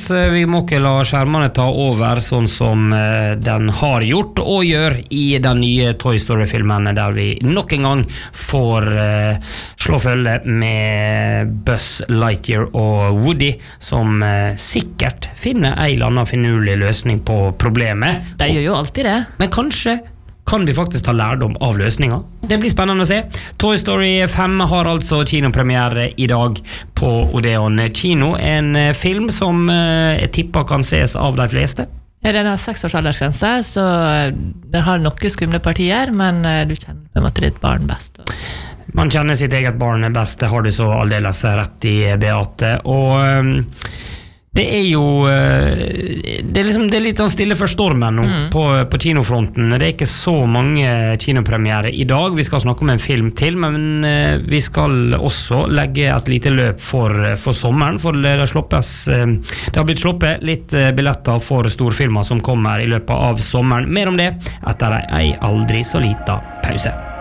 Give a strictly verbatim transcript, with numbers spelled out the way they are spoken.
Vi må ikke la skjermene ta over sånn som den har gjort og gjør i den nye Toy Story-filmen, der vi nok en gang får uh, slå følge med Buzz Lightyear og Woody, som uh, sikkert finner en eller annen finurlig løsning på problemet. De gjør jo alltid det. Men kanskje kan vi faktisk ta lærdom av løsninger. Det blir spennende å se. Toy Story fem har altså kinopremiere i dag på Odeon kino. En film som jeg tipper kan ses av de fleste. Ja, den har seks års aldersgrense, så den har noen skumle partier, men du kjenner på en måte ditt barn best. Man kjenner sitt eget barn best, det har du så aldeles rett i, Beate. Og det er jo det er, liksom, det er litt sånn stille for stormen nå mm. på, på kinofronten. Det er ikke så mange kinopremiere i dag. Vi skal snakke om en film til, men vi skal også legge et lite løp for, for sommeren, for det har, sloppes, det har blitt sloppet litt billetter for storfilmer som kommer i løpet av sommeren. Mer om det etter ei aldri så lita pause.